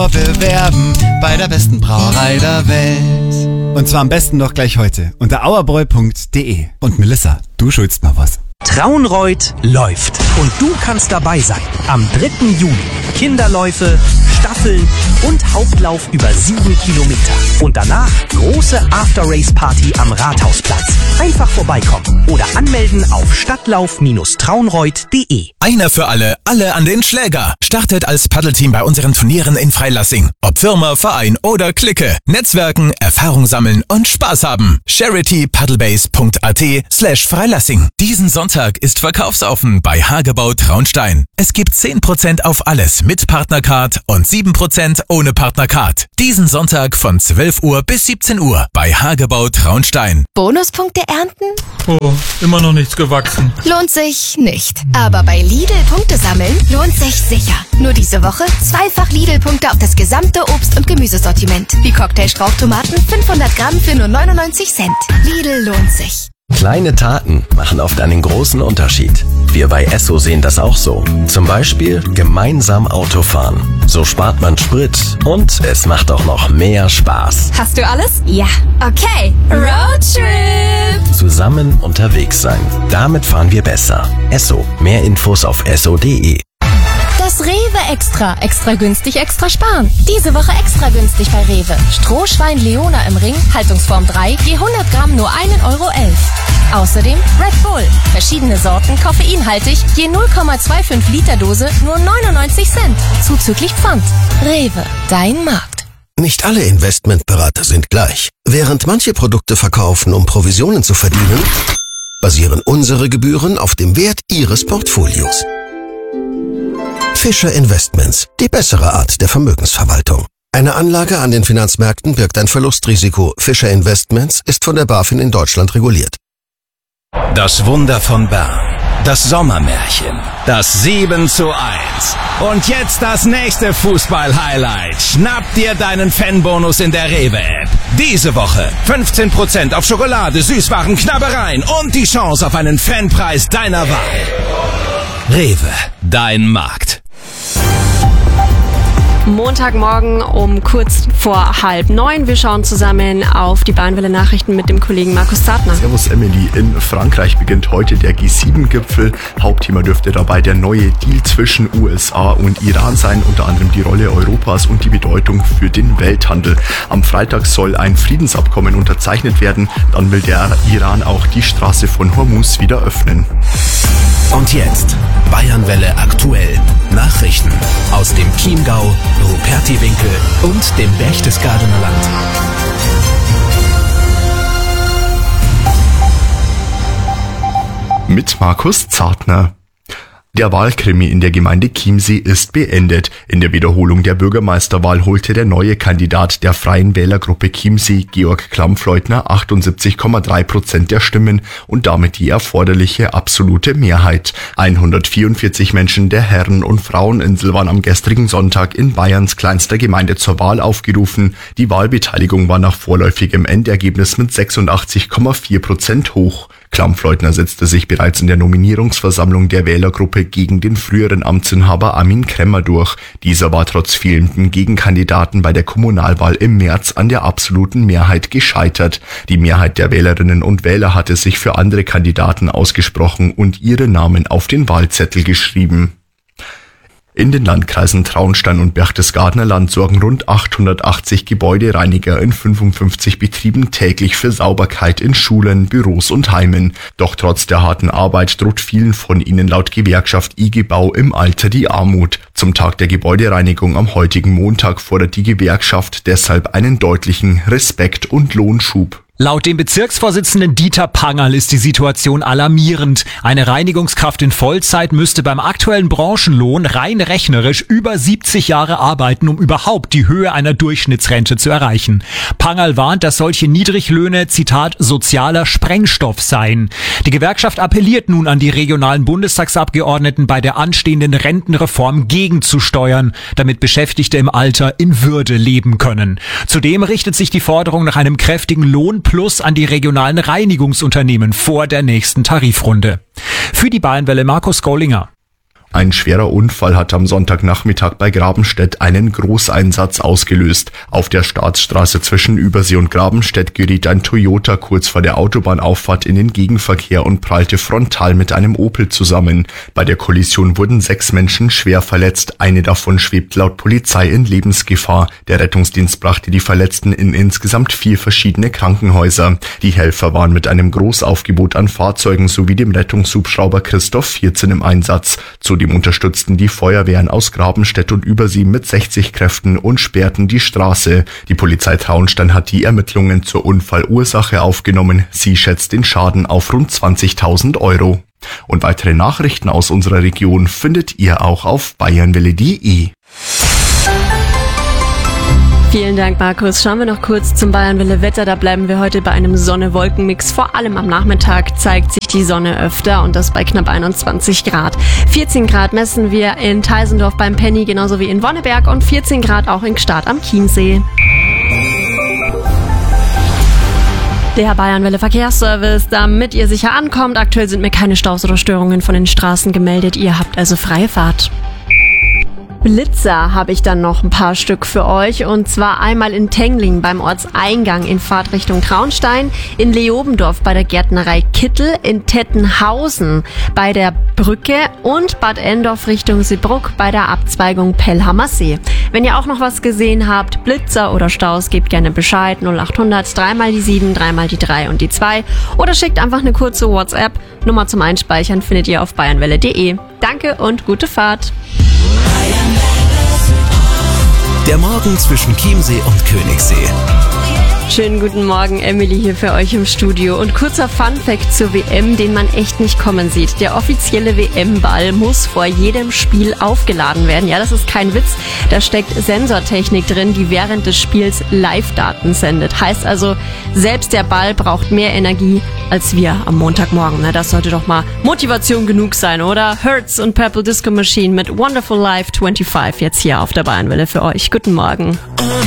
bewerben bei der besten Brauerei der Welt. Und zwar am besten noch gleich heute unter auerbräu.de. Und Melissa, du schuldst mal was. Traunreut läuft und du kannst dabei sein. Am 3. Juli. Kinderläufe, Staffeln und Hauptlauf über 7 Kilometer. Und danach große After-Race-Party am Rathausplatz. Einfach vorbeikommen oder anmelden auf stadtlauf-traunreut.de. Einer für alle, alle an den Schläger. Startet als Paddelteam bei unseren Turnieren in Freilassing. Ob Firma, Verein oder Clique. Netzwerken, Erfahrung sammeln und Spaß haben. charitypaddlebase.at/Freilassing. Diesen Sonntag ist verkaufsoffen bei Hagebau Traunstein. Es gibt 10% auf alles mit Partnercard und 7% ohne Partnercard. Diesen Sonntag von 12 Uhr bis 17 Uhr bei Hagebau Traunstein. Bonuspunkte ernten? Oh, immer noch nichts gewachsen. Lohnt sich nicht. Aber bei Lidl Punkte sammeln lohnt sich sicher. Nur diese Woche zweifach Lidl-Punkte auf das gesamte Obst- und Gemüsesortiment. Wie Cocktail-Strauchtomaten 500 Gramm für nur 99 Cent. Lidl lohnt sich. Kleine Taten machen oft einen großen Unterschied. Wir bei Esso sehen das auch so. Zum Beispiel gemeinsam Autofahren. So spart man Sprit und es macht auch noch mehr Spaß. Hast du alles? Ja. Okay. Roadtrip! Zusammen unterwegs sein. Damit fahren wir besser. Esso. Mehr Infos auf esso.de. Das Rewe Extra. Extra günstig, extra sparen. Diese Woche extra günstig bei Rewe. Strohschwein Leona im Ring, Haltungsform 3, je 100 Gramm nur 1,11 Euro. Außerdem Red Bull. Verschiedene Sorten, koffeinhaltig, je 0,25 Liter Dose nur 99 Cent. Zuzüglich Pfand. Rewe, dein Markt. Nicht alle Investmentberater sind gleich. Während manche Produkte verkaufen, um Provisionen zu verdienen, basieren unsere Gebühren auf dem Wert Ihres Portfolios. Fischer Investments, die bessere Art der Vermögensverwaltung. Eine Anlage an den Finanzmärkten birgt ein Verlustrisiko. Fischer Investments ist von der BaFin in Deutschland reguliert. Das Wunder von Bern. Das Sommermärchen. Das 7:1. Und jetzt das nächste Fußball-Highlight. Schnapp dir deinen Fanbonus in der Rewe-App. Diese Woche 15% auf Schokolade, Süßwaren, Knabbereien und die Chance auf einen Fanpreis deiner Wahl. Rewe, dein Markt. Montagmorgen um kurz vor 8:30. Wir schauen zusammen auf die Bayernwelle-Nachrichten mit dem Kollegen Markus Zartner. Servus Emily. In Frankreich beginnt heute der G7-Gipfel. Hauptthema dürfte dabei der neue Deal zwischen USA und Iran sein, unter anderem die Rolle Europas und die Bedeutung für den Welthandel. Am Freitag soll ein Friedensabkommen unterzeichnet werden. Dann will der Iran auch die Straße von Hormuz wieder öffnen. Und jetzt Bayernwelle aktuell. Nachrichten aus dem Chiemgau, Rupertiwinkel und dem Berchtesgadener Land. Mit Markus Zartner. Der Wahlkrimi in der Gemeinde Chiemsee ist beendet. In der Wiederholung der Bürgermeisterwahl holte der neue Kandidat der Freien Wählergruppe Chiemsee, Georg Klampfleutner, 78,3% der Stimmen und damit die erforderliche absolute Mehrheit. 144 Menschen der Herren- und Fraueninsel waren am gestrigen Sonntag in Bayerns kleinster Gemeinde zur Wahl aufgerufen. Die Wahlbeteiligung war nach vorläufigem Endergebnis mit 86,4% hoch. Klampfleutner setzte sich bereits in der Nominierungsversammlung der Wählergruppe gegen den früheren Amtsinhaber Armin Kremmer durch. Dieser war trotz fehlenden Gegenkandidaten bei der Kommunalwahl im März an der absoluten Mehrheit gescheitert. Die Mehrheit der Wählerinnen und Wähler hatte sich für andere Kandidaten ausgesprochen und ihre Namen auf den Wahlzettel geschrieben. In den Landkreisen Traunstein und Berchtesgadener Land sorgen rund 880 Gebäudereiniger in 55 Betrieben täglich für Sauberkeit in Schulen, Büros und Heimen. Doch trotz der harten Arbeit droht vielen von ihnen laut Gewerkschaft IG Bau im Alter die Armut. Zum Tag der Gebäudereinigung am heutigen Montag fordert die Gewerkschaft deshalb einen deutlichen Respekt- und Lohnschub. Laut dem Bezirksvorsitzenden Dieter Pangerl ist die Situation alarmierend. Eine Reinigungskraft in Vollzeit müsste beim aktuellen Branchenlohn rein rechnerisch über 70 Jahre arbeiten, um überhaupt die Höhe einer Durchschnittsrente zu erreichen. Pangerl warnt, dass solche Niedriglöhne, Zitat, sozialer Sprengstoff seien. Die Gewerkschaft appelliert nun an die regionalen Bundestagsabgeordneten, bei der anstehenden Rentenreform gegenzusteuern, damit Beschäftigte im Alter in Würde leben können. Zudem richtet sich die Forderung nach einem kräftigen Lohnplus an die regionalen Reinigungsunternehmen vor der nächsten Tarifrunde. Für die Bayernwelle Markus Gollinger. Ein schwerer Unfall hat am Sonntagnachmittag bei Grabenstedt einen Großeinsatz ausgelöst. Auf der Staatsstraße zwischen Übersee und Grabenstedt geriet ein Toyota kurz vor der Autobahnauffahrt in den Gegenverkehr und prallte frontal mit einem Opel zusammen. Bei der Kollision wurden 6 Menschen schwer verletzt. Eine davon schwebt laut Polizei in Lebensgefahr. Der Rettungsdienst brachte die Verletzten in insgesamt 4 verschiedene Krankenhäuser. Die Helfer waren mit einem Großaufgebot an Fahrzeugen sowie dem Rettungshubschrauber Christoph 14 im Einsatz. Zudem unterstützten die Feuerwehren aus Grabenstedt und Übersee mit 60 Kräften und sperrten die Straße. Die Polizei Traunstein hat die Ermittlungen zur Unfallursache aufgenommen. Sie schätzt den Schaden auf rund 20.000 Euro. Und weitere Nachrichten aus unserer Region findet ihr auch auf bayernwelle.de. Vielen Dank, Markus. Schauen wir noch kurz zum Bayernwelle-Wetter. Da bleiben wir heute bei einem Sonne-Wolken-Mix. Vor allem am Nachmittag zeigt sich die Sonne öfter und das bei knapp 21 Grad. 14 Grad messen wir in Teisendorf beim Penny, genauso wie in Wonneberg und 14 Grad auch in Gstaad am Chiemsee. Der Bayernwelle Verkehrsservice, damit ihr sicher ankommt. Aktuell sind mir keine Staus oder Störungen von den Straßen gemeldet. Ihr habt also freie Fahrt. Blitzer habe ich dann noch ein paar Stück für euch, und zwar einmal in Tengling beim Ortseingang in Fahrtrichtung Traunstein, in Leobendorf bei der Gärtnerei Kittel, in Tettenhausen bei der Brücke und Bad Endorf Richtung Seebruck bei der Abzweigung Pellhammer See. Wenn ihr auch noch was gesehen habt, Blitzer oder Staus, gebt gerne Bescheid. 0800 3 mal die 7, 3 mal die 3 und die 2 oder schickt einfach eine kurze WhatsApp. Nummer zum Einspeichern findet ihr auf bayernwelle.de. Danke und gute Fahrt. Der Morgen zwischen Chiemsee und Königssee. Schönen guten Morgen, Emily hier für euch im Studio. Und kurzer Funfact zur WM, den man echt nicht kommen sieht. Der offizielle WM-Ball muss vor jedem Spiel aufgeladen werden. Ja, das ist kein Witz. Da steckt Sensortechnik drin, die während des Spiels Live-Daten sendet. Heißt also, selbst der Ball braucht mehr Energie als wir am Montagmorgen. Na, das sollte doch mal Motivation genug sein, oder? Hertz und Purple Disco Machine mit Wonderful Life 25 jetzt hier auf der Bayernwelle für euch. Guten Morgen.